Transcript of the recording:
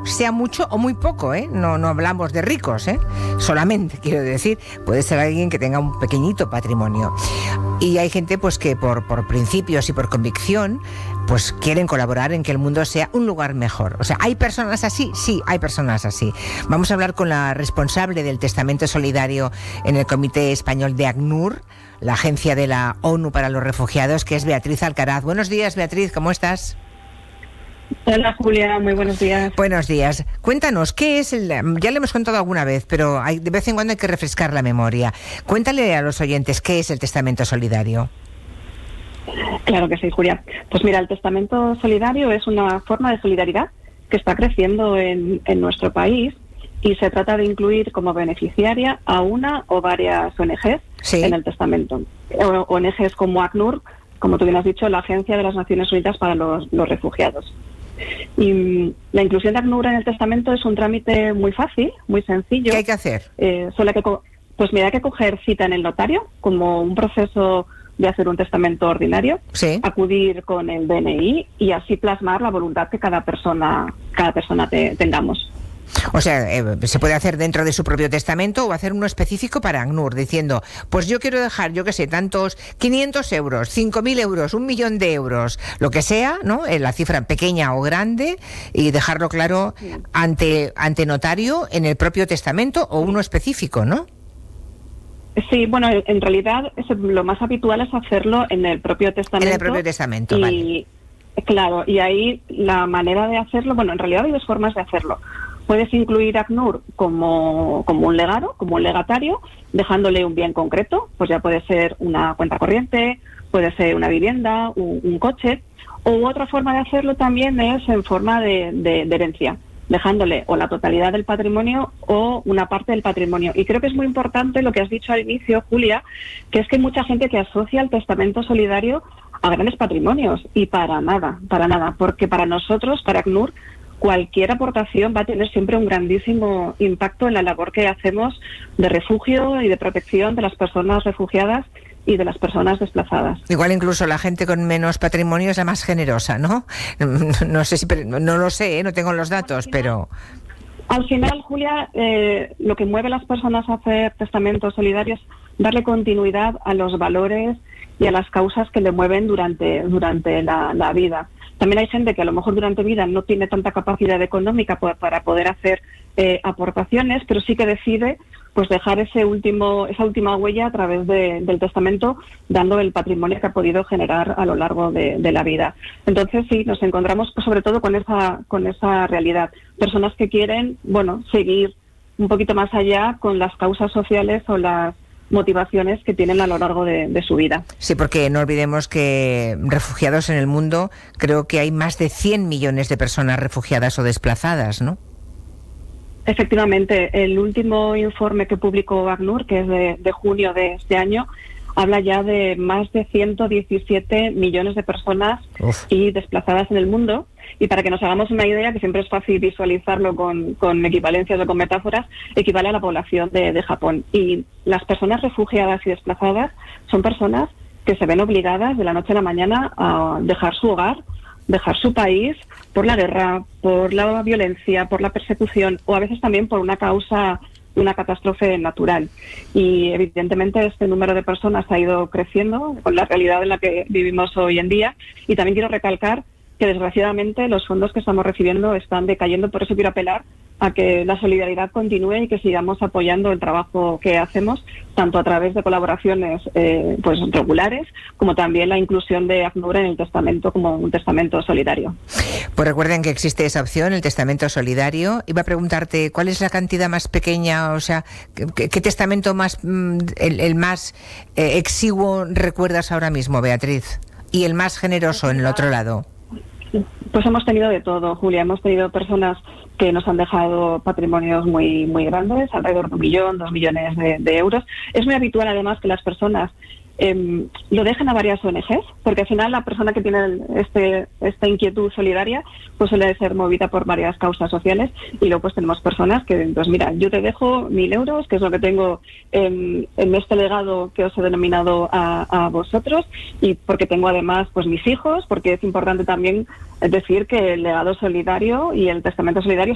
sea mucho o muy poco, ¿eh? No hablamos de ricos, ¿eh? Solamente, quiero decir, puede ser alguien que tenga un pequeñito patrimonio. Y hay gente pues que por principios y por convicción pues quieren colaborar en que el mundo sea un lugar mejor. O sea, ¿hay personas así? Sí, hay personas así. Vamos a hablar con la responsable del Testamento Solidario en el Comité Español de ACNUR, la agencia de la ONU para los refugiados, que es Beatriz Alcaraz. Buenos días, Beatriz, ¿cómo estás? Hola, Julia, muy buenos días. Buenos días. Cuéntanos, ¿qué es ya le hemos contado alguna vez, pero de vez en cuando hay que refrescar la memoria. Cuéntale a los oyentes qué es el Testamento Solidario. Claro que sí, Julia. Pues mira, el Testamento Solidario es una forma de solidaridad que está creciendo en nuestro país y se trata de incluir como beneficiaria a una o varias ONGs en el testamento. ONGs como ACNUR, como tú bien has dicho, la Agencia de las Naciones Unidas para los Refugiados. Y la inclusión de ACNUR en el testamento es un trámite muy fácil, muy sencillo. ¿Qué hay que hacer? Pues mira, hay que coger cita en el notario, como un proceso de hacer un testamento ordinario, acudir con el DNI y así plasmar la voluntad que cada persona tengamos. O sea, se puede hacer dentro de su propio testamento o hacer uno específico para ACNUR, diciendo, pues yo quiero dejar, yo qué sé, tantos 500 euros, 5.000 euros, 1.000.000 de euros, lo que sea, ¿no? La cifra pequeña o grande, y dejarlo claro ante notario en el propio testamento o uno específico, ¿no? Sí, bueno, en realidad lo más habitual es hacerlo en el propio testamento. En el propio testamento, vale. Claro, y ahí la manera de hacerlo, bueno, en realidad hay dos formas de hacerlo. Puedes incluir a ACNUR como un legado, como un legatario, dejándole un bien concreto, pues ya puede ser una cuenta corriente, puede ser una vivienda, un coche, o otra forma de hacerlo también es en forma de herencia, dejándole o la totalidad del patrimonio o una parte del patrimonio. Y creo que es muy importante lo que has dicho al inicio, Julia, que es que hay mucha gente que asocia el testamento solidario a grandes patrimonios, y para nada, porque para nosotros, para ACNUR, cualquier aportación va a tener siempre un grandísimo impacto en la labor que hacemos de refugio y de protección de las personas refugiadas y de las personas desplazadas. Igual incluso la gente con menos patrimonio es la más generosa, ¿no? No sé no lo sé, no tengo los datos, pero... Al final, Julia, lo que mueve a las personas a hacer testamentos solidarios es darle continuidad a los valores y a las causas que le mueven durante la vida. También hay gente que a lo mejor durante vida no tiene tanta capacidad económica para poder hacer aportaciones, pero sí que decide pues dejar esa última huella a través del testamento, dando el patrimonio que ha podido generar a lo largo de la vida. Entonces sí, nos encontramos pues, sobre todo con esa realidad. Personas que quieren, seguir un poquito más allá con las causas sociales o las motivaciones que tienen a lo largo de su vida. Sí, porque no olvidemos que refugiados en el mundo, creo que hay más de 100 millones de personas refugiadas o desplazadas, ¿no? Efectivamente, el último informe que publicó ACNUR, que es de junio de este año, habla ya de más de 117 millones de personas y desplazadas en el mundo. Y para que nos hagamos una idea, que siempre es fácil visualizarlo con equivalencias o con metáforas, equivale a la población de Japón. Y las personas refugiadas y desplazadas son personas que se ven obligadas de la noche a la mañana a dejar su hogar, dejar su país por la guerra, por la violencia, por la persecución o a veces también por una catástrofe natural. Y evidentemente este número de personas ha ido creciendo con la realidad en la que vivimos hoy en día. Y también quiero recalcar que desgraciadamente los fondos que estamos recibiendo están decayendo, por eso quiero apelar a que la solidaridad continúe y que sigamos apoyando el trabajo que hacemos, tanto a través de colaboraciones regulares, como también la inclusión de ACNUR en el testamento como un testamento solidario. Pues recuerden que existe esa opción, el testamento solidario. Iba a preguntarte, ¿cuál es la cantidad más pequeña, o sea, qué testamento más el más exiguo recuerdas ahora mismo, Beatriz? Y el más generoso en el otro lado. Pues hemos tenido de todo, Julia. Hemos tenido personas que nos han dejado patrimonios muy muy grandes, alrededor de 1 millón, 2 millones de euros. Es muy habitual, además, que las personas lo dejen a varias ONGs, porque al final la persona que tiene esta inquietud solidaria pues suele ser movida por varias causas sociales, y luego pues tenemos personas que, pues mira, yo te dejo 1.000 euros, que es lo que tengo en este legado que os he denominado a vosotros, y porque tengo además pues mis hijos, porque es importante también decir que el legado solidario y el testamento solidario